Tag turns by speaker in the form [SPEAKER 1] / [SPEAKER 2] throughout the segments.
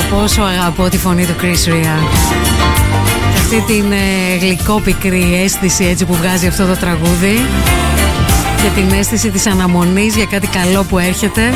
[SPEAKER 1] Πόσο αγαπώ τη φωνή του Chris Rea. Αυτή την γλυκόπικρη αίσθηση έτσι που βγάζει αυτό το τραγούδι. Και την αίσθηση της αναμονής για κάτι καλό που έρχεται.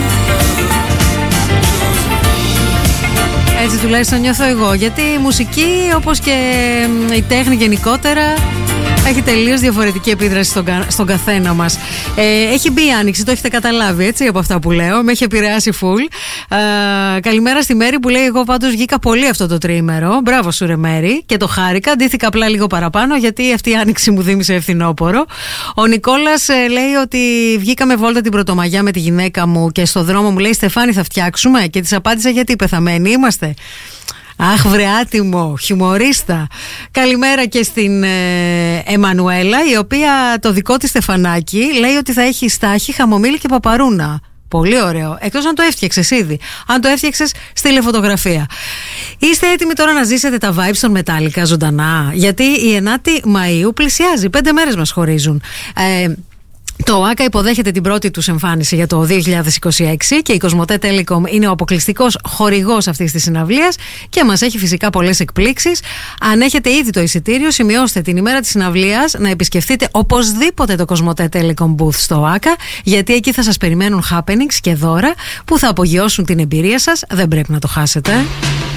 [SPEAKER 1] Έτσι τουλάχιστον νιώθω εγώ. Γιατί η μουσική, όπως και η τέχνη γενικότερα, έχει τελείως διαφορετική επίδραση στον καθένα μας. Έχει μπει η Άνοιξη, το έχετε καταλάβει έτσι από αυτά που λέω. Με έχει επηρεάσει full. Καλημέρα στη Μέρη που λέει: εγώ πάντως βγήκα πολύ αυτό το τριήμερο. Μπράβο σου, ρε Μέρη. Και το χάρηκα. Αντίθηκα απλά λίγο παραπάνω γιατί αυτή η Άνοιξη μου θύμισε ευθυνόπορο. Ο Νικόλας λέει ότι βγήκαμε βόλτα την Πρωτομαγιά με τη γυναίκα μου και στο δρόμο μου λέει: Στεφάνη, θα φτιάξουμε. Και της απάντησα: γιατί πεθαμένοι είμαστε. Αχ, βρε άτιμο, χιουμορίστα. Καλημέρα και στην Εμμανουέλα, η οποία το δικό της στεφανάκι λέει ότι θα έχει στάχη, χαμομήλι και παπαρούνα. Πολύ ωραίο. Εκτός αν το έφτιαξες ήδη. Αν το έφτιαξες, στείλε φωτογραφία. Είστε έτοιμοι τώρα να ζήσετε τα vibes των Metallica ζωντανά? Γιατί η 9η Μαΐου πλησιάζει. 5 μέρες μας χωρίζουν. Το ΆΚΑ υποδέχεται την πρώτη τους εμφάνιση για το 2026 και η Κοσμοτέ Telecom είναι ο αποκλειστικός χορηγός αυτής της συναυλίας και μας έχει φυσικά πολλές εκπλήξεις. Αν έχετε ήδη το εισιτήριο, σημειώστε την ημέρα της συναυλίας να επισκεφτείτε οπωσδήποτε το Κοσμοτέ Telecom booth στο ΆΚΑ, γιατί εκεί θα σας περιμένουν happenings και δώρα που θα απογειώσουν την εμπειρία σας. Δεν πρέπει να το χάσετε.